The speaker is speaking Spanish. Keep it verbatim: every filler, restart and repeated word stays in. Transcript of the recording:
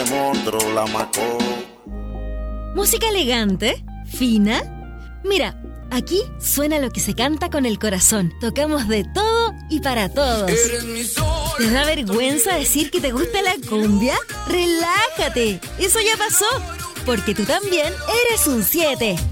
monstruo, la macó. ¿Música elegante? ¿Fina? Mira, aquí suena lo que se canta con el corazón. Tocamos de todo y para todos. ¿Te da vergüenza decir que te gusta la cumbia? ¡Relájate! Eso ya pasó, porque tú también eres un siete.